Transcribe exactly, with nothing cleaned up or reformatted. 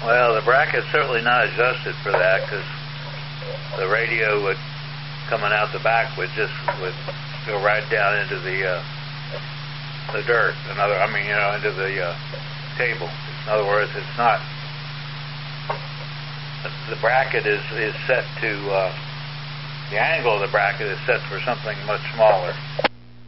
Well, the bracket's certainly not adjusted for that because the radio would coming out the back would just would go right down into the uh, the dirt. Another, I mean, you know, into the uh, table. In other words, it's not. The bracket is is set to uh, the angle of the bracket is set for something much smaller.